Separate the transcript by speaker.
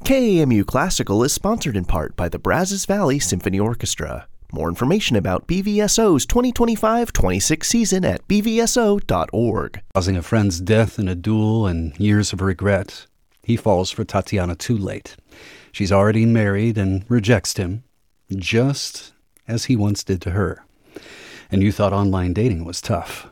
Speaker 1: KAMU Classical is sponsored in part by the Brazos Valley Symphony Orchestra. More information about BVSO's 2025-26 season at bvso.org.
Speaker 2: Causing a friend's death in a duel and years of regret, he falls for Tatiana too late. She's already married and rejects him, just as he once did to her. And you thought online dating was tough.